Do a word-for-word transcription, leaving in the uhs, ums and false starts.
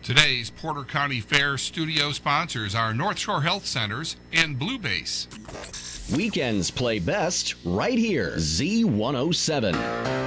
Today's Porter County Fair studio sponsors are North Shore Health Centers and Blue Base. Weekends play best right here, Z one oh seven.